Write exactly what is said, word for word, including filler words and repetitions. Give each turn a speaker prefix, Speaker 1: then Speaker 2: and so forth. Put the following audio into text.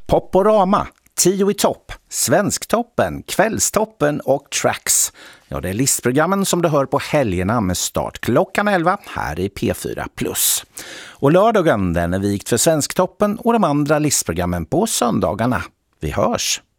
Speaker 1: Poporama, Tio i topp, Svensktoppen, Kvällstoppen och Tracks. Ja, det är listprogrammen som du hör på helgerna med start klockan elva här i P fyra plus. Och lördagen den är vikt för Svensktoppen och de andra listprogrammen på söndagarna. Vi hörs!